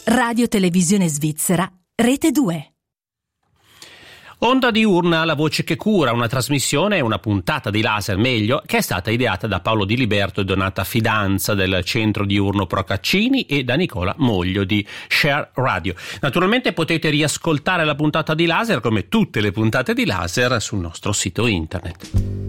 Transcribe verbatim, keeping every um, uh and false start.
Radio Televisione Svizzera, Rete due. Onda diurna, la voce che cura, una trasmissione e una puntata di Laser meglio che è stata ideata da Paolo Di Liberto e Donata Fidanza del centro diurno Procaccini e da Nicola Moglio di Share Radio. Naturalmente potete riascoltare la puntata di Laser come tutte le puntate di Laser sul nostro sito internet.